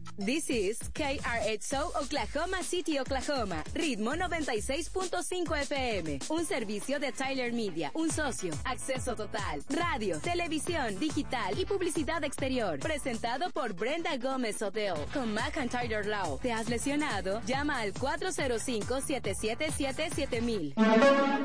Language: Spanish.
This is KRXO Oklahoma City, Oklahoma. Ritmo 96.5 FM. Un servicio de Tyler Media. Un socio. Acceso total. Radio, televisión, digital y publicidad exterior. Presentado por Brenda Gómez Odell. Con McIntyre Law. ¿Te has lesionado? Llama al 405-777-7000.